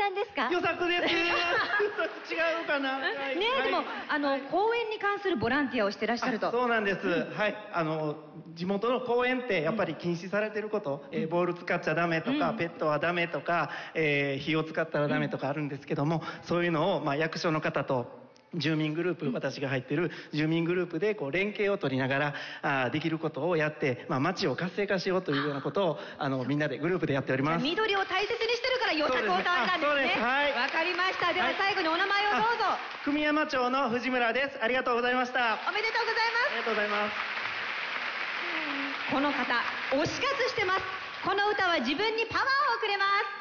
んですか？ 予作です。違うかな。 ねえ、でも公園に関するボランティアをしてらっしゃると。 そうなんです。はい。地元の公園ってやっぱり禁止されてること、ボール使っちゃダメとか、ペットはダメとか、火を使ったらダメとかあるんですけども、そういうのを役所の方と住民グループ、私が入ってる住民グループで連携を取りながらできることをやって、町を活性化しようというようなことをみんなでグループでやっております。 緑を大切にしてるから予作を歌われたんですね。 そうです。はい。 わかりました。では最後にお名前をどうぞ。 久美山町の藤村です。ありがとうございました。 おめでとうございます。 ありがとうございます。 この方、推し活してます。この歌は自分にパワーをくれます。